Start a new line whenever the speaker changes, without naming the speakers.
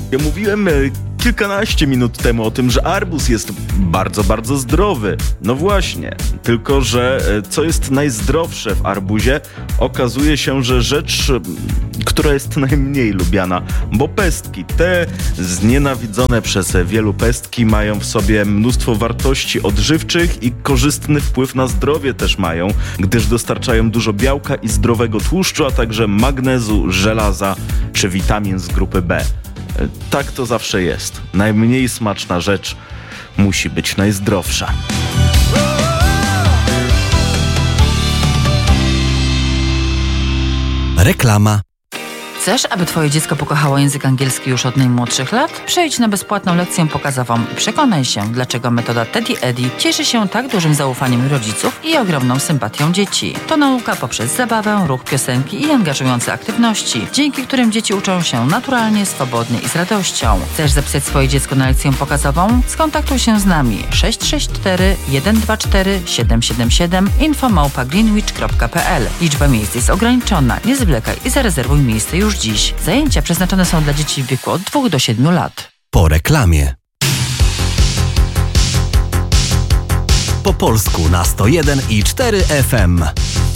Ja mówiłem kilkanaście minut temu o tym, że arbuz jest bardzo, bardzo zdrowy. No właśnie, tylko że co jest najzdrowsze w arbuzie? Okazuje się, że rzecz, która jest najmniej lubiana, bo pestki, te znienawidzone przez wielu pestki, mają w sobie mnóstwo wartości odżywczych i korzystny wpływ na zdrowie też mają, gdyż dostarczają dużo białka i zdrowego tłuszczu, a także magnezu, żelaza czy witamin z grupy B. Tak to zawsze jest. Najmniej smaczna rzecz musi być najzdrowsza.
Reklama.
Chcesz, aby twoje dziecko pokochało język angielski już od najmłodszych lat? Przejdź na bezpłatną lekcję pokazową i przekonaj się, dlaczego metoda Teddy Eddy cieszy się tak dużym zaufaniem rodziców i ogromną sympatią dzieci. To nauka poprzez zabawę, ruch, piosenki i angażujące aktywności, dzięki którym dzieci uczą się naturalnie, swobodnie i z radością. Chcesz zapisać swoje dziecko na lekcję pokazową? Skontaktuj się z nami 664 124 777 info@greenwich.pl. Liczba miejsc jest ograniczona. Nie zwlekaj i zarezerwuj miejsce już dziś. Zajęcia przeznaczone są dla dzieci w wieku od 2 do 7 lat.
Po reklamie. Po polsku na 101,4 FM.